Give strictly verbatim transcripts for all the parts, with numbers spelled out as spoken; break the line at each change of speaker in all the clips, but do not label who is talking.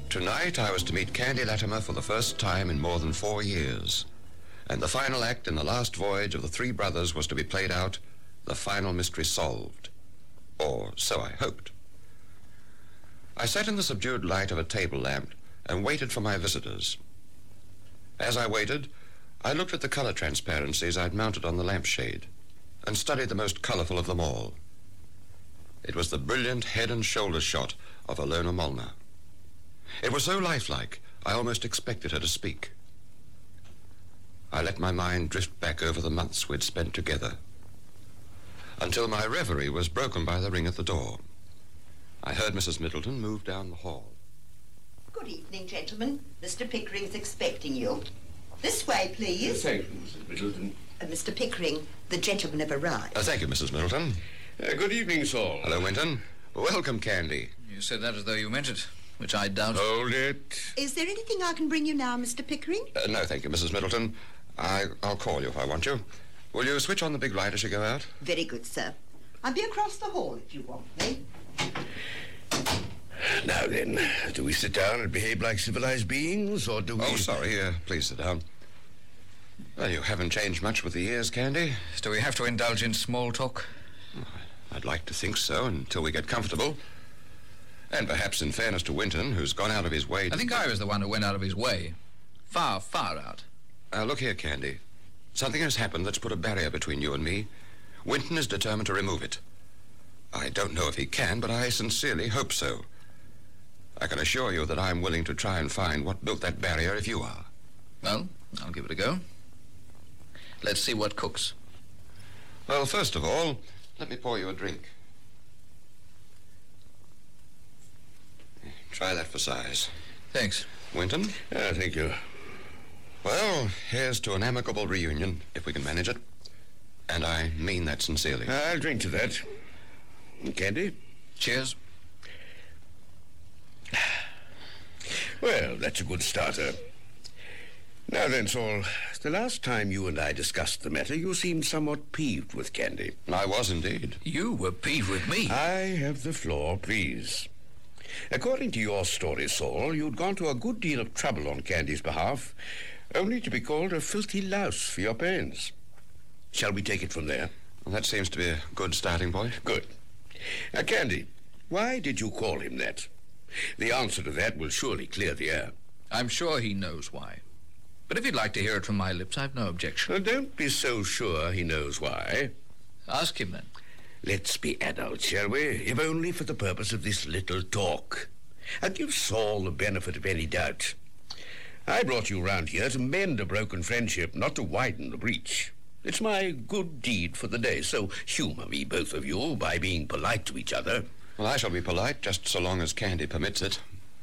Tonight I was to meet Candy Latimer for the first time in more than four years. And the final act in the last voyage of the three brothers was to be played out, the final mystery solved. Or so I hoped. I sat in the subdued light of a table lamp and waited for my visitors. As I waited, I looked at the color transparencies I'd mounted on the lampshade and studied the most colorful of them all. It was the brilliant head and shoulders shot of Ilona Molnar. It was so lifelike, I almost expected her to speak. I let my mind drift back over the months we'd spent together, until my reverie was broken by the ring at the door. I heard Missus Middleton move down the hall.
Good evening, gentlemen. Mister Pickering's expecting you. This way, please.
Thank you, Missus Middleton.
Uh, Mister Pickering, the gentlemen have arrived.
Uh, thank you, Missus Middleton.
Uh, good evening, Saul.
Hello, Winton. Welcome, Candy.
You said that as though you meant it, which I doubt.
Hold it.
Is there anything I can bring you now, Mister Pickering?
Uh, no, thank you, Missus Middleton. I, I'll call you if I want you. Will you switch on the big light as you go out?
Very good, sir. I'll be across the hall if you want me.
Now then, do we sit down and behave like civilized beings, or do we...
Oh, sorry. Uh, please sit down. Well, you haven't changed much with the years, Candy.
Do we have to indulge in small talk?
I'd like to think so, until we get comfortable. And perhaps in fairness to Winton, who's gone out of his way to...
I think I was the one who went out of his way. Far, far out.
Uh, look here, Candy. Something has happened that's put a barrier between you and me. Winton is determined to remove it. I don't know if he can, but I sincerely hope so. I can assure you that I'm willing to try and find what built that barrier if you are.
Well, I'll give it a go. Let's see what cooks.
Well, first of all, let me pour you a drink. Try that for size.
Thanks.
Winton?
Ah, thank you.
Well, here's to an amicable reunion, if we can manage it. And I mean that sincerely.
I'll drink to that. Candy?
Cheers.
Well, that's a good starter. Now then, Saul, the last time you and I discussed the matter, you seemed somewhat peeved with Candy.
I was indeed.
You were peeved with me.
I have the floor, please. According to your story, Saul, you'd gone to a good deal of trouble on Candy's behalf, only to be called a filthy louse for your pains. Shall we take it from there?
Well, that seems to be a good starting point.
Good. Now, Candy, why did you call him that? The answer to that will surely clear the air.
I'm sure he knows why. But if you'd like to hear it from my lips, I've no objection.
Now, don't be so sure he knows why.
Ask him, then.
Let's be adults, shall we? If only for the purpose of this little talk. I'll give Saul the benefit of any doubt. I brought you round here to mend a broken friendship, not to widen the breach. It's my good deed for the day, so humour me, both of you, by being polite to each other.
Well, I shall be polite, just so long as Candy permits it.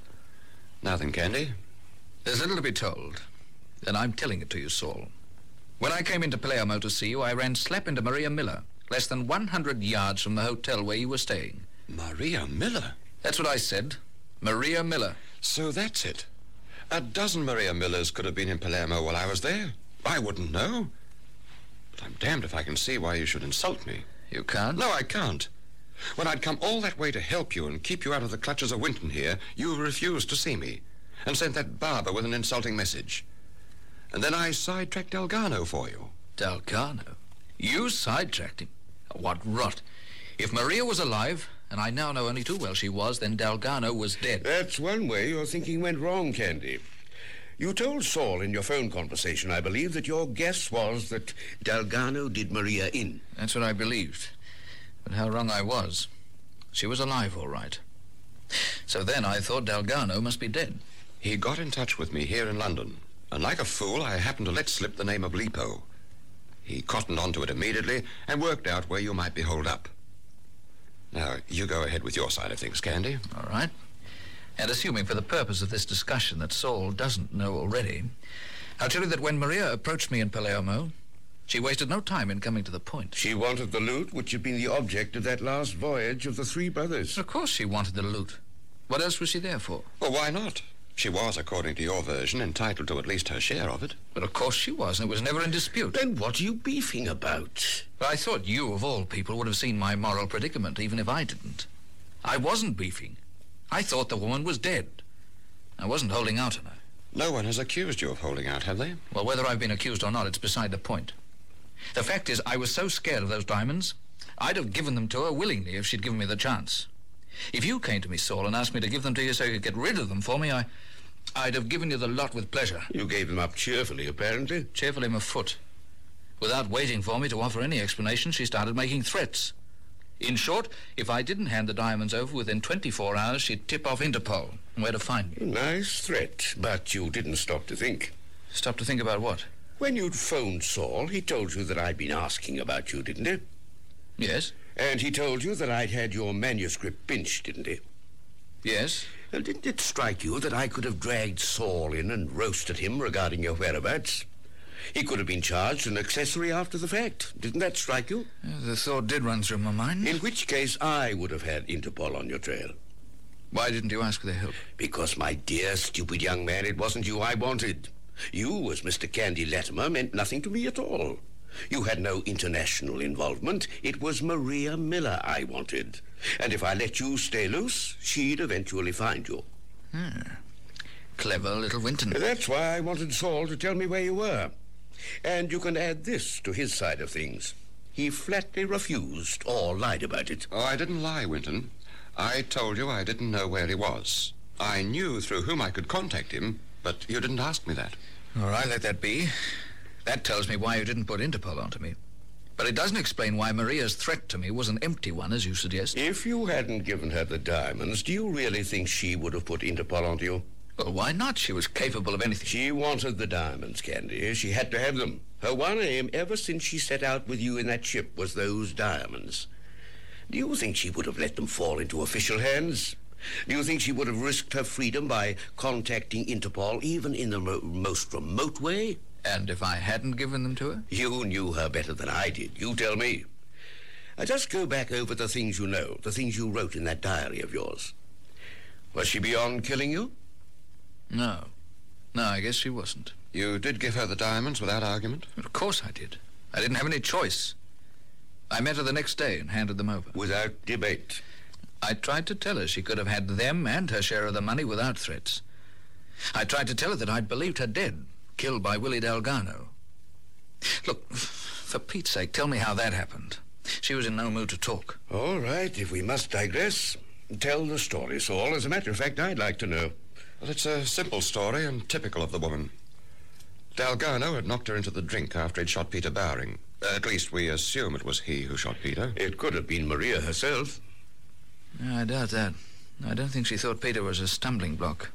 Now then, Candy.
There's little to be told. Then I'm telling it to you, Saul. When I came into Palermo to see you, I ran slap into Maria Miller, less than one hundred yards from the hotel where you were staying.
Maria Miller?
That's what I said. Maria Miller.
So that's it. A dozen Maria Millers could have been in Palermo while I was there. I wouldn't know. But I'm damned if I can see why you should insult me.
You can't?
No, I can't. When I'd come all that way to help you and keep you out of the clutches of Winton here, you refused to see me and sent that barber with an insulting message. And then I sidetracked Delgano for you.
Delgano? You sidetracked him? What rot. If Maria was alive, and I now know only too well she was, then Delgano was dead.
That's one way your thinking went wrong, Candy. You told Saul in your phone conversation, I believe, that your guess was that Delgano did Maria in.
That's what I believed. But how wrong I was. She was alive, all right. So then I thought Delgano must be dead.
He got in touch with me here in London, and like a fool, I happened to let slip the name of Lipo. He cottoned onto it immediately and worked out where you might be holed up. Now, you go ahead with your side of things, Candy.
All right. And assuming for the purpose of this discussion that Saul doesn't know already, I'll tell you that when Maria approached me in Palermo, she wasted no time in coming to the point.
She wanted the loot which had been the object of that last voyage of the three brothers.
Of course she wanted the loot. What else was she there for?
Well, why not? She was, according to your version, entitled to at least her share of it.
But of course she was, and it was never in dispute.
Then what are you beefing about?
I thought you, of all people, would have seen my moral predicament, even if I didn't. I wasn't beefing. I thought the woman was dead. I wasn't holding out on her.
No one has accused you of holding out, have they?
Well, whether I've been accused or not, it's beside the point. The fact is, I was so scared of those diamonds, I'd have given them to her willingly if she'd given me the chance. If you came to me, Saul, and asked me to give them to you so you could get rid of them for me, I, I'd have given you the lot with pleasure.
You gave them up cheerfully, apparently.
Cheerfully afoot. Without waiting for me to offer any explanation, she started making threats. In short, if I didn't hand the diamonds over within twenty-four hours, she'd tip off Interpol and where to find me.
Nice threat, but you didn't stop to think.
Stop to think about what?
When you'd phoned Saul, he told you that I'd been asking about you, didn't he?
Yes.
And he told you that I'd had your manuscript pinched, didn't he?
Yes.
Well, didn't it strike you that I could have dragged Saul in and roasted him regarding your whereabouts? He could have been charged an accessory after the fact. Didn't that strike you?
Uh, the thought did run through my mind.
In which case, I would have had Interpol on your trail.
Why didn't you ask for their help?
Because, my dear, stupid young man, it wasn't you I wanted. You, as Mister Candy Latimer, meant nothing to me at all. You had no international involvement. It was Maria Miller I wanted. And if I let you stay loose, she'd eventually find you.
Hmm. Clever little Winton.
That's why I wanted Saul to tell me where you were. And you can add this to his side of things. He flatly refused or lied about it.
Oh, I didn't lie, Winton. I told you I didn't know where he was. I knew through whom I could contact him, but you didn't ask me that.
All right, let that be. That tells me why you didn't put Interpol onto me. But it doesn't explain why Maria's threat to me was an empty one, as you suggest.
If you hadn't given her the diamonds, do you really think she would have put Interpol onto you?
Well, why not? She was capable of anything.
She wanted the diamonds, Candy. She had to have them. Her one aim ever since she set out with you in that ship was those diamonds. Do you think she would have let them fall into official hands? Do you think she would have risked her freedom by contacting Interpol, even in the mo- most remote way?
And if I hadn't given them to her?
You knew her better than I did. You tell me. I just go back over the things you know, the things you wrote in that diary of yours. Was she beyond killing you?
No. No, I guess she wasn't.
You did give her the diamonds without argument?
Of course I did. I didn't have any choice. I met her the next day and handed them over.
Without debate.
I tried to tell her she could have had them and her share of the money without threats. I tried to tell her that I'd believed her dead, killed by Willie Delgado. Look, for Pete's sake, tell me how that happened. She was in no mood to talk.
All right, if we must digress, tell the story, Saul. As a matter of fact, I'd like to know.
Well, it's a simple story and typical of the woman. Delgado had knocked her into the drink after he'd shot Peter Bowring. Uh, at least we assume it was he who shot Peter.
It could have been Maria herself.
No, I doubt that. I don't think she thought Peter was a stumbling block.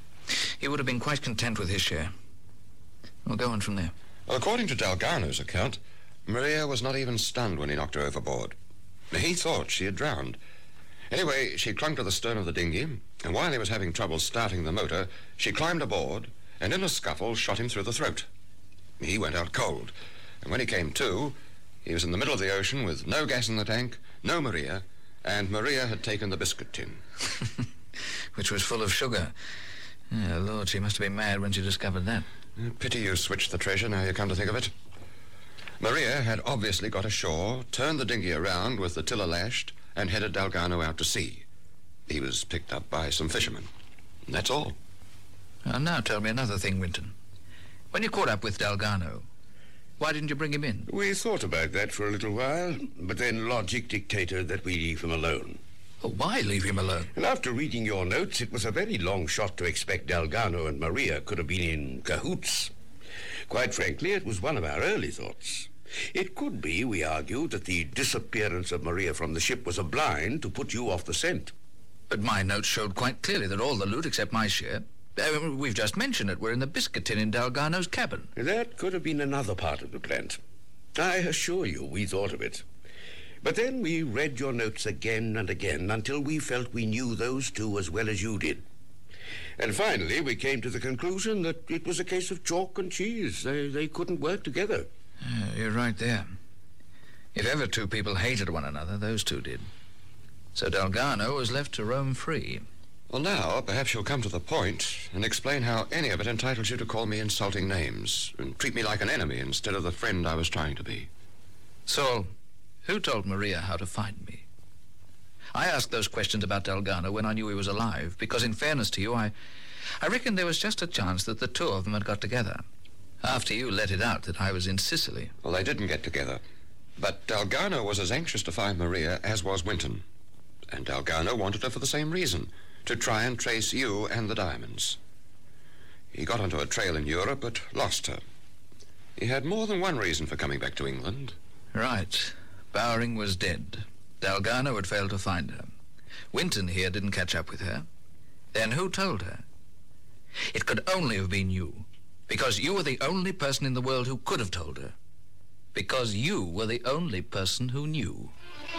He would have been quite content with his share. We'll go on from there.
Well, according to Delgado's account, Maria was not even stunned when he knocked her overboard. He thought she had drowned. Anyway, she clung to the stern of the dinghy, and while he was having trouble starting the motor, she climbed aboard and in a scuffle shot him through the throat. He went out cold, and when he came to, he was in the middle of the ocean with no gas in the tank, no Maria, and Maria had taken the biscuit tin.
Which was full of sugar. Yeah, Lord, she must have been mad when she discovered that.
Pity you switched the treasure, now you come to think of it. Maria had obviously got ashore, turned the dinghy around with the tiller lashed, and headed Delgado out to sea. He was picked up by some fishermen. And that's all.
Well, now tell me another thing, Winton. When you caught up with Delgado, why didn't you bring him in?
We thought about that for a little while, but then logic dictated that we leave him alone.
Well, why leave him alone?
And after reading your notes, it was a very long shot to expect Delgado and Maria could have been in cahoots. Quite frankly, it was one of our early thoughts. It could be, we argued, that the disappearance of Maria from the ship was a blind to put you off the scent.
But my notes showed quite clearly that all the loot except my share... Uh, we've just mentioned it. We're in the biscuit tin in Delgado's cabin.
That could have been another part of the plant. I assure you, we thought of it. But then we read your notes again and again until we felt we knew those two as well as you did. And finally, we came to the conclusion that it was a case of chalk and cheese. They, they couldn't work together.
Uh, you're right there. If ever two people hated one another, those two did. So Delgado was left to roam free.
Well, now, perhaps you'll come to the point and explain how any of it entitles you to call me insulting names and treat me like an enemy instead of the friend I was trying to be.
Saul, who told Maria how to find me? I asked those questions about Delgado when I knew he was alive, because in fairness to you, I, I reckon there was just a chance that the two of them had got together. After you let it out that I was in Sicily.
Well, they didn't get together. But Delgado was as anxious to find Maria as was Winton. And Delgado wanted her for the same reason, to try and trace you and the diamonds. He got onto a trail in Europe, but lost her. He had more than one reason for coming back to England.
Right. Bowring was dead. Delgado had failed to find her. Winton here didn't catch up with her. Then who told her? It could only have been you, because you were the only person in the world who could have told her. Because you were the only person who knew.